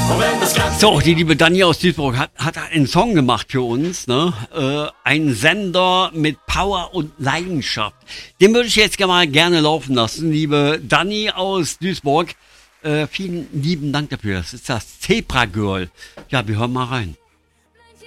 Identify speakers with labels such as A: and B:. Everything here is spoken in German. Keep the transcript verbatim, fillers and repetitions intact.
A: So, die liebe Dani aus Duisburg hat, hat einen Song gemacht für uns, ne? Äh, ein Sender mit Power und Leidenschaft. Den würde ich jetzt mal gerne laufen lassen, liebe Dani aus Duisburg. Äh, vielen lieben Dank dafür. Das ist das Zebra Girl. Ja, wir hören mal rein.